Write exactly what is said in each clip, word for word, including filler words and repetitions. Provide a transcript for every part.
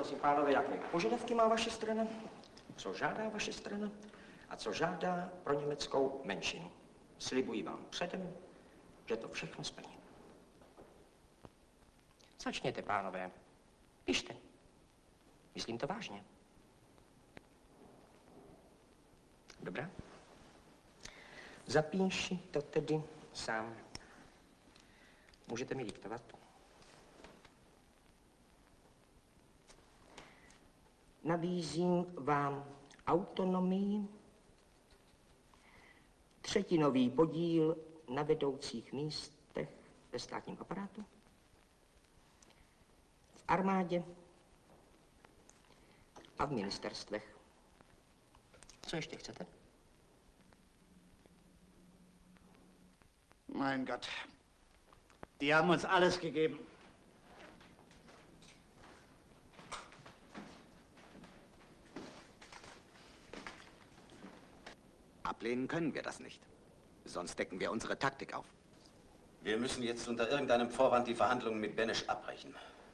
prosím, pánové, jaké požadavky má vaše strana, co žádá vaše strana a co žádá pro německou menšinu. Slibuji vám předem, že to všechno splním. Začněte, pánové. Pište. Myslím to vážně. Dobrá? Zapíši to tedy sám. Můžete mi diktovat? Nabízím vám autonomii, třetinový podíl na vedoucích místech ve státním aparátu, v armádě a v ministerstvech. Co ještě chcete? Mein Gott, die haben uns alles gegeben. Ablehnen können wir das nicht. Sonst decken wir unsere Taktik auf. Wir müssen jetzt unter irgendeinem Vorwand die Verhandlungen mit Benesch abbrechen.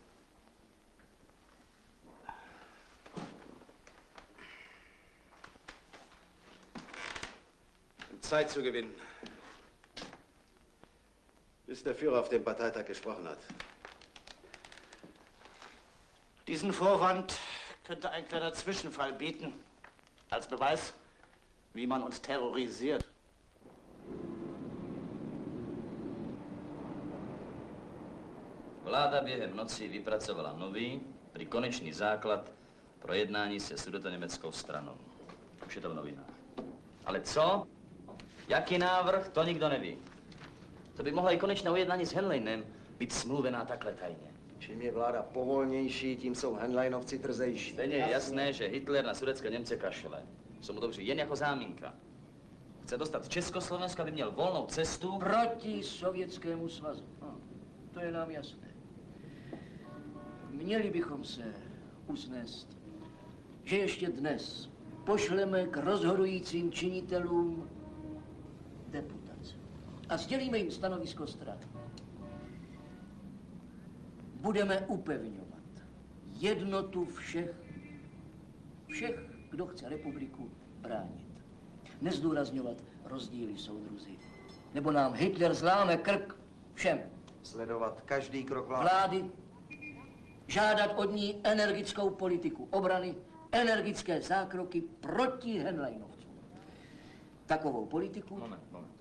Um Zeit zu gewinnen. Bis der Führer auf dem Parteitag gesprochen hat. Diesen Vorwand könnte ein kleiner Zwischenfall bieten. Als Beweis, wie man uns terrorisiert. Vláda během noci vypracovala nový, prý konečný základ pro jednání se sudetoněmeckou stranou. Už je to v novinách. Ale co? Jaký návrh, to nikdo neví. To by mohla i konečné ujednání s Henleinem být smluvená takhle tajně. Čím je vláda povolnější, tím jsou Henleinovci trzejší. Stejně je jasné, že Hitler na sudetské Němce kašle. Jsou mu dobří jen jako záminka. Chce dostat Československo, aby měl volnou cestu proti Sovětskému svazu. No, to je nám jasné. Měli bychom se usnést, že ještě dnes pošleme k rozhodujícím činitelům deputace a sdělíme jim stanovisko stran. Budeme upevňovat jednotu všech, všech, kdo chce republiku bránit. Nezdůrazňovat rozdíly soudruzi, nebo nám Hitler zláme krk všem. Sledovat každý krok vlády. Vlády, žádat od ní energickou politiku obrany, energické zákroky proti Henleinovcům. Takovou politiku... Moment, moment.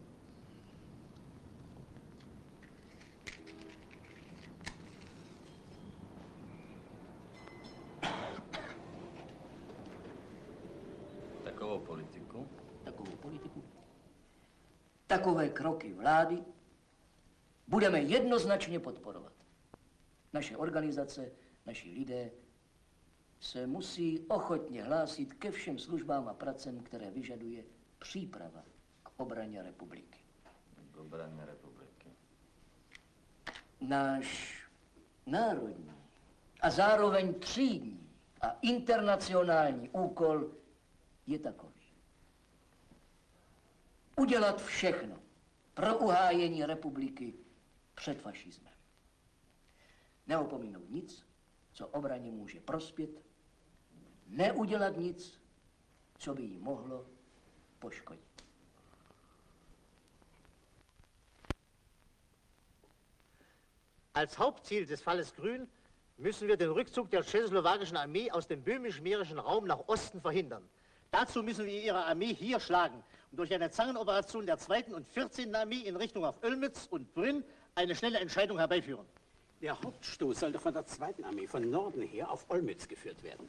Takovou politiku? Takovou politiku. Takové kroky vlády budeme jednoznačně podporovat. Naše organizace, naši lidé se musí ochotně hlásit ke všem službám a pracem, které vyžaduje příprava k obraně republiky. K obraně republiky. Náš národní a zároveň třídní a internacionální úkol je takový. Udělat všechno pro uhájení republiky před fašismem. Neopomínout nic, co obraně může prospět, neudělat nic, co by jí mohlo poškodit. Als Hauptziel des Falles Grün müssen wir den Rückzug der tschechoslowakischen Armee aus dem böhmisch-mährischen Raum nach Osten verhindern. Dazu müssen wir ihre Armee hier schlagen und durch eine Zangenoperation der zweiten und vierzehnten Armee in Richtung auf Olmütz und Brünn eine schnelle Entscheidung herbeiführen. Der Hauptstoß sollte von der zweiten Armee von Norden her auf Olmütz geführt werden.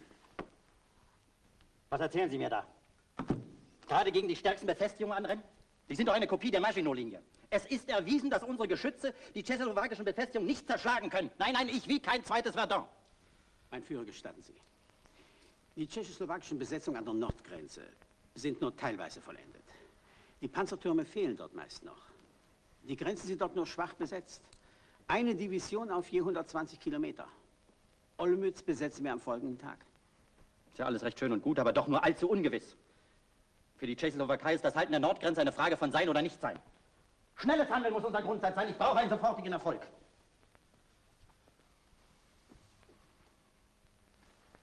Was erzählen Sie mir da? Gerade gegen die stärksten Befestigungen anrennen? Die sind doch eine Kopie der Maginot-Linie. Es ist erwiesen, dass unsere Geschütze die tschechoslowakischen Befestigungen nicht zerschlagen können. Nein, nein, ich will kein zweites Verdun. Mein Führer, gestatten Sie. Die tschechoslowakischen Besetzungen an der Nordgrenze sind nur teilweise vollendet. Die Panzertürme fehlen dort meist noch. Die Grenzen sind dort nur schwach besetzt. Eine Division auf je hundertzwanzig Kilometer. Olmütz besetzen wir am folgenden Tag. Ist ja alles recht schön und gut, aber doch nur allzu ungewiss. Für die Tschechoslowakei ist das Halten der Nordgrenze eine Frage von Sein oder Nichtsein. Schnelles Handeln muss unser Grundsatz sein. Ich brauche einen sofortigen Erfolg.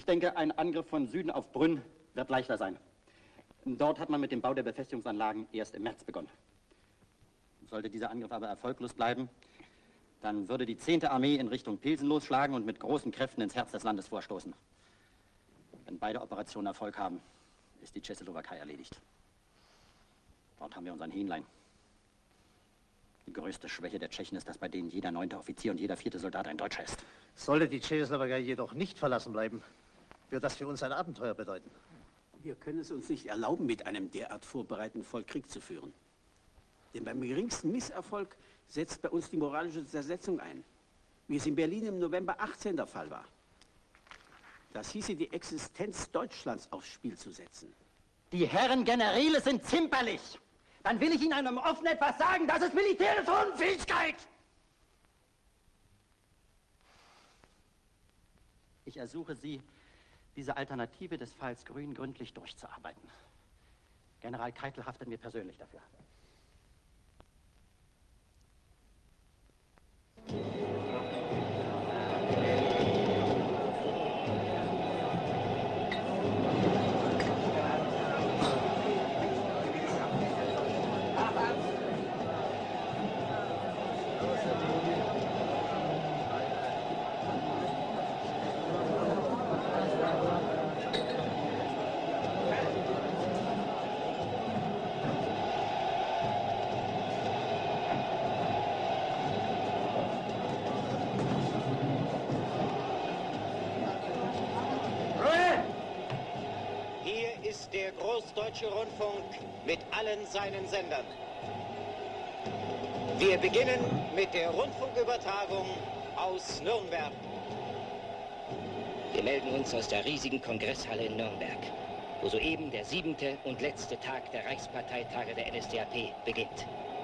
Ich denke, ein Angriff von Süden auf Brünn wird leichter sein. Dort hat man mit dem Bau der Befestigungsanlagen erst im März begonnen. Sollte dieser Angriff aber erfolglos bleiben, dann würde die zehnte Armee in Richtung Pilsen losschlagen und mit großen Kräften ins Herz des Landes vorstoßen. Wenn beide Operationen Erfolg haben, ist die Tschechoslowakei erledigt. Dort haben wir unseren Hähnlein. Die größte Schwäche der Tschechen ist, dass bei denen jeder neunte Offizier und jeder vierte Soldat ein Deutscher ist. Sollte die Tschechoslowakei jedoch nicht verlassen bleiben, wird das für uns ein Abenteuer bedeuten. Wir können es uns nicht erlauben, mit einem derart vorbereiteten Volk Krieg zu führen. Denn beim geringsten Misserfolg setzt bei uns die moralische Zersetzung ein, wie es in Berlin im November achtzehn der Fall war. Das hieße, die Existenz Deutschlands aufs Spiel zu setzen. Die Herren Generäle sind zimperlich. Dann will ich Ihnen einem offen etwas sagen. Das ist militärische Unfähigkeit. Ich ersuche Sie, diese Alternative des Falls Grün gründlich durchzuarbeiten. General Keitel haftet mir persönlich dafür. Der Großdeutsche Rundfunk mit allen seinen Sendern. Wir beginnen mit der Rundfunkübertragung aus Nürnberg. Wir melden uns aus der riesigen Kongresshalle in Nürnberg, wo soeben der siebente und letzte Tag der Reichsparteitage der N S D A P beginnt.